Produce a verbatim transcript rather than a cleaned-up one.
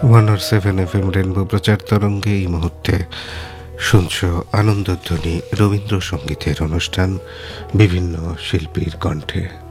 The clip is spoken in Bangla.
ওয়ান আর সেভেন এফ এম রেনবো প্রচার তরঙ্গে এই মুহূর্তে শুনছ আনন্দধ্বনি রবীন্দ্রসঙ্গীতের অনুষ্ঠান বিভিন্ন শিল্পীর কণ্ঠে।